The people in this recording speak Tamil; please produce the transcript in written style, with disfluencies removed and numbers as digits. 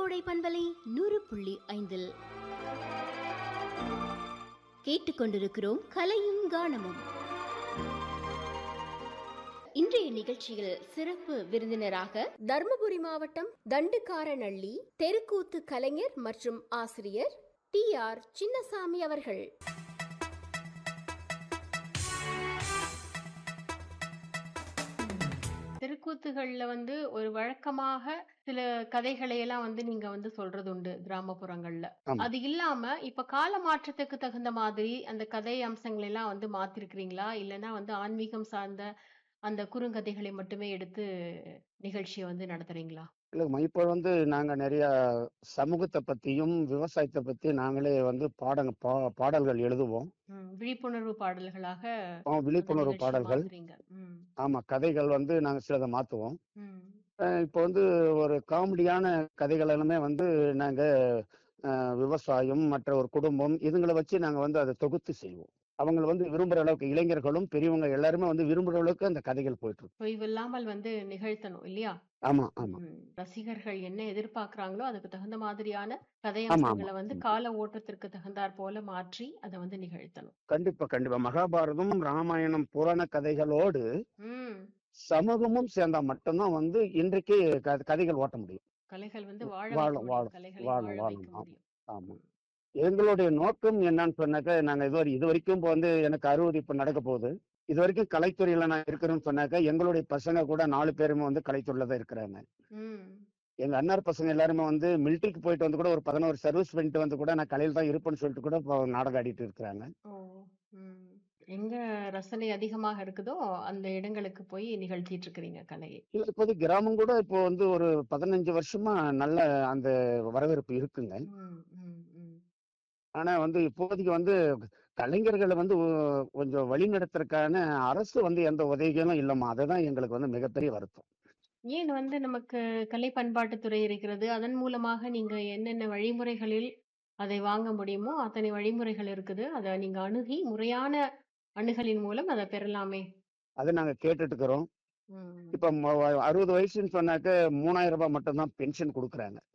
கோடை பண்பலை 100.5 கேட்டுக்கொண்டிருக்கிறோம். கலையும் கானமும். இன்றைய நிகழ்ச்சியில் சிறப்பு விருந்தினராக தர்மபுரி மாவட்டம் தண்டுகாரநள்ளி தெருக்கூத்து கலைஞர் மற்றும் ஆசிரியர் TR சின்னசாமி அவர்கள். தெருக்கூத்துகள்ல ஒரு வழக்கமாக சில கதைகளை எல்லாம் நீங்க சொல்றது உண்டு கிராமப்புறங்கள்ல. ஆமா. அது இல்லாம இப்ப கால மாற்றத்துக்கு தகுந்த மாதிரி அந்த கதை அம்சங்களை எல்லாம் மாத்திருக்கிறீங்களா? இல்லைன்னா ஆன்மீகம் சார்ந்த அந்த குறுங்கதைகளை மட்டுமே எடுத்து நிகழ்ச்சியை நடத்துறீங்களா? இல்லம்மா, இப்ப நாங்க நிறைய சமூகத்தை பத்தியும் விவசாயத்தை பத்தி நாங்களே பாடல்கள் எழுதுவோம். விழிப்புணர்வு பாடல்களாக அந்த விழிப்புணர்வு நிகழ்ச்சியை பாடல்கள். மாத்துறீங்க. ம், ஆமா, கதைகள் நாங்க சிலதை மாத்துவோம். ம், இப்போ ஒரு காமெடியான கதைகள் எல்லாமே நாங்க விவசாயம், மற்ற ஒரு குடும்பம், இதுங்களை வச்சு நாங்க அதை தொகுத்து செய்வோம். அவங்க விரும்புற அளவுக்கு, இளைஞர்களும் பெரியவங்க எல்லாருமே விரும்புற அளவுக்கு அந்த கதைகள் போயிட்டு இருக்கு. தொய்வில்லாமல் நிகழ்த்தணும் இல்லையா? ஆமா, ஆமா, ரசிகர்கள் என்ன எதிர்பார்க்கறாங்களோ அதுக்கு தகுந்த மாதிரியான கதை ஆமா, ஆமா. அம்சங்களை கால ஓட்டத்திற்கு தகுந்தாற் போல மாற்றி அதை நிகழ்த்தணும். கண்டிப்பா, கண்டிப்பா. மகாபாரதம், ராமாயணம், புராண கதைகளோடு ம் சமூகமும் சேர்ந்தா மட்டும்தான் இன்றைக்கு கதைகள் ஓட்ட முடியும். கலைகள் வாழ வைக்க வாழும், முடியும். வாழும், கலைகளை வாழும், வாழ வாழும். வைக்க ஆமா, முடியும். ஆமா. ம். எங்களுடைய நோக்கம் என்னன்னு சொன்னாக்க, நாங்க இது வரைக்கும் எனக்கு 60 இப்ப நடக்க போகுது. இது வரைக்கும் கலைத்துறையில நான் இருக்கிறேன்னு சொன்னாக்க, எங்களுடைய பசங்க கூட 4 பேருமே கலைத்துறையில தான் இருக்கிறாங்க. ம். எங்க அண்ணார் பசங்க எல்லாருமே மிலிட்டரிக்கு போயிட்டு கூட ஒரு 11 சர்வீஸ் பண்ணிட்டு கூட நான் கலையில தான் இருப்பேன்னு சொல்லிட்டு கூட இப்போ நாடகம் ஆடிட்டு இருக்கிறாங்க. ஓ ம். எங்க ரசனை அதிகமாக இருக்குதோ அந்த இடங்களுக்கு போய் நிகழ்த்திட்டு இருக்கிறீங்க கலையை. இல்ல, இப்போது கிராமம் கூட இப்போ ஒரு 15 வருஷமா நல்ல அந்த வரவேற்பு இருக்குங்க. ம், ம், ம். ஆனா இப்போதைக்கு கலைஞர்களை கொஞ்சம் வழி நடத்துறதுக்கான அரசு எந்த உதவிகளும் இல்லம்மா. அதுதான் எங்களுக்கு மிகப்பெரிய வருத்தம். ஏன் நமக்கு கலை பண்பாட்டுத்துறை இருக்கிறது. அதன் மூலமாக நீங்க என்னென்ன வழிமுறைகளில் அதை வாங்க முடியுமோ அத்தனை வழிமுறைகள் இருக்குது. அத நீங்க அணுகி முறையான அணுகலின் மூலம் அத பெறலாமே. அதை நாங்க கேட்டுட்டு இருக்கிறோம். ம். இப்ப 60 வயசுன்னு சொன்னாக்க 3000 ரூபாய் மட்டும்தான் பென்ஷன் கொடுக்குறாங்க.